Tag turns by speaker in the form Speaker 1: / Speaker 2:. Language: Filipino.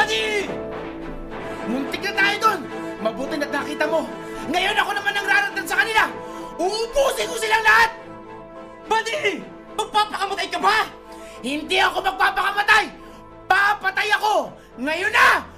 Speaker 1: Buddy! Muntik na tayo doon! Mabuti na't nakita mo. Ngayon ako naman ang raratan sa kanila! Uubusin ko silang lahat! Buddy! Magpapakamatay ka ba? Hindi ako magpapakamatay! Papatay ako! Ngayon na!